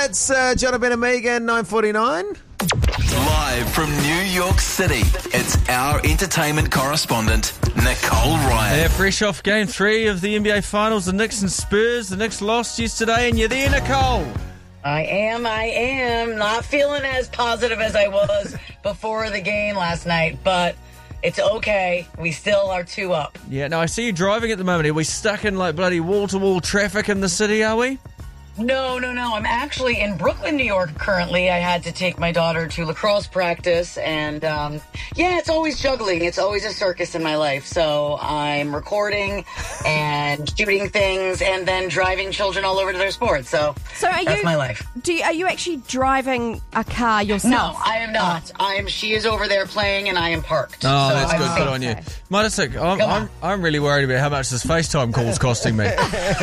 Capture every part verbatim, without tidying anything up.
It's uh, Jonathan and Megan, nine forty-nine. Live from New York City, it's our entertainment correspondent, Nicole Ryan. Yeah, fresh off game three of the N B A Finals, the Knicks and Spurs. The Knicks lost yesterday, and you're there, Nicole. I am, I am. Not feeling as positive as I was before the game last night, but it's okay. We still are two up. Yeah, no, I see you driving at the moment. Are we stuck in like bloody wall-to-wall traffic in the city, are we? No, no, no. I'm actually in Brooklyn, New York currently. I had to take my daughter to lacrosse practice, and um, yeah, it's always juggling. It's always a circus in my life. So I'm recording and shooting things and then driving children all over to their sports. So, so are that's you, my life. Do you, are you actually driving a car yourself? No, I am not. I am. She is over there playing, and I am parked. Oh, so that's I'm good. safe. Good on you. Minus, I'm, I'm, I'm really worried about how much this FaceTime call's costing me.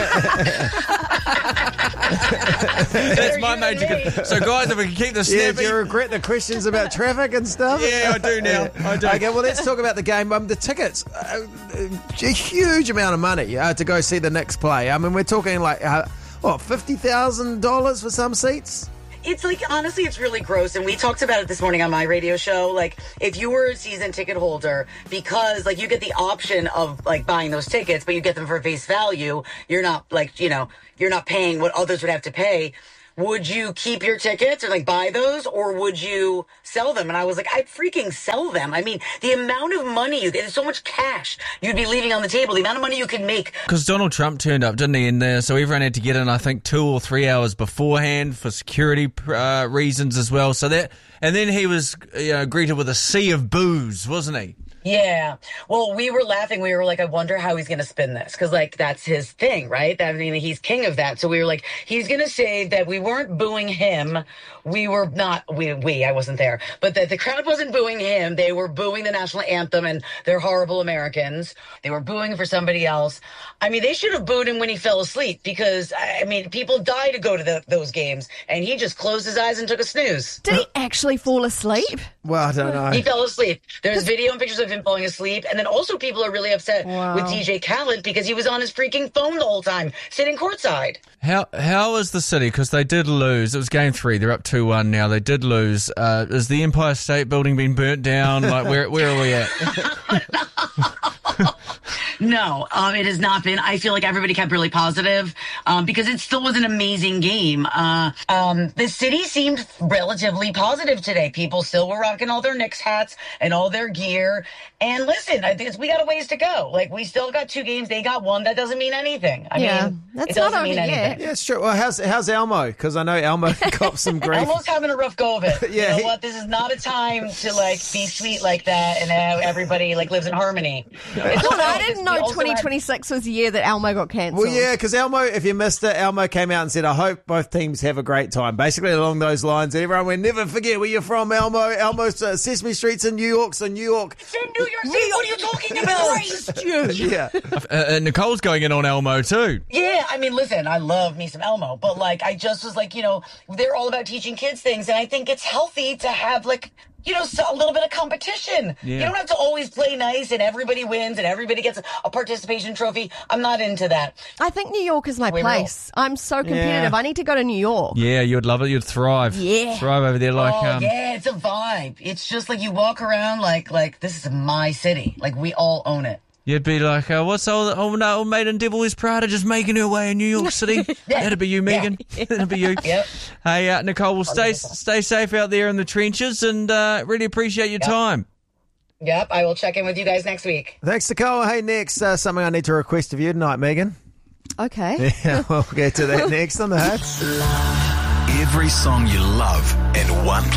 That's my major concern. So, guys, if we can keep this Yeah, snappy. do you regret the questions about traffic and stuff? Yeah, I do now. I do. Okay, well, let's talk about the game. Um, the tickets, uh, a huge amount of money uh, to go see the Knicks play. I mean, we're talking like, uh, what, fifty thousand dollars for some seats? It's like, honestly, it's really gross. And we talked about it this morning on my radio show. Like, if you were a season ticket holder, because, like, you get the option of, like, buying those tickets, but you get them for face value, you're not, like, you know, you're not paying what others would have to pay. Would you keep your tickets or, like, buy those, or would you sell them? And I was like, I'd freaking sell them. I mean, the amount of money you get, there's so much cash you'd be leaving on the table, the amount of money you could make. Because Donald Trump turned up, didn't he, in there? So everyone had to get in, I think, two or three hours beforehand for security uh, reasons as well. So that, and then he was you know, greeted with a sea of booze, wasn't he? Yeah. Well, we were laughing. We were like, I wonder how he's going to spin this. Because, like, that's his thing, right? I mean, he's king of that. So we were like, he's going to say that we weren't booing him. We were not, we, we I wasn't there. But that the crowd wasn't booing him. They were booing the national anthem, and they're horrible Americans. They were booing for somebody else. I mean, they should have booed him when he fell asleep. Because, I mean, people die to go to the, those games. And he just closed his eyes and took a snooze. Did he actually fall asleep? Well, I don't know. He fell asleep. There's video and pictures of him falling asleep. And then also people are really upset Wow. with D J Khaled because he was on his freaking phone the whole time, sitting courtside. How how is the city? Because they did lose. It was game three. They're up two one now. They did lose. Uh, has the Empire State Building been burnt down? Like where where are we at? No, um, it has not been. I feel like everybody kept really positive um, because it still was an amazing game. Uh, um, the city seemed relatively positive today. People still were rocking all their Knicks hats and all their gear. And listen, I think it's, we got a ways to go. Like, we still got two games. They got one. That doesn't mean anything. I Yeah, mean, that's it doesn't not mean over yet. anything. Yeah, it's true. Well, how's, how's Elmo? Because I know Elmo copped some grief. Elmo's having a rough go of it. Yeah, You know he- what? This is not a time to, like, be sweet like that and have everybody, like, lives in harmony. It's Well, no, I also- didn't we know also twenty had- twenty-six was the year that Elmo got cancelled. Well, yeah, because Elmo, if you missed it, Elmo came out and said, I hope both teams have a great time. Basically along those lines. And everyone went, never forget where you're from, Elmo. Elmo's uh, Sesame Street's in New York, so New York. It's in New York City. What are you talking about? Yeah. Uh, uh, Nicole's going in on Elmo too. Yeah, I mean, listen, I love me some Elmo, but like, I just was like, you know, they're all about teaching kids things, and I think it's healthy to have like, you know, so a little bit of competition. Yeah. You don't have to always play nice and everybody wins and everybody gets a participation trophy. I'm not into that. I think New York is my We place. I'm so competitive. Yeah. I need to go to New York. Yeah, you'd love it. You'd thrive. Yeah. Thrive over there like... oh um, yeah, it's a vibe. It's just like you walk around like like this is my city. Like we all own it. You'd be like, uh, what's old, old, old maiden Devil Wears Prada just making her way in New York City? Yeah. That'd be you, Megan. That'd be you. Yep. Hey, uh, Nicole, well, stay stay safe out there in the trenches and uh, really appreciate your time. Yep, I will check in with you guys next week. Thanks, Nicole. Hey, next, uh, something I need to request of you tonight, Megan. Okay. Yeah, we'll get to that next on the Hits. Every song you love in one place.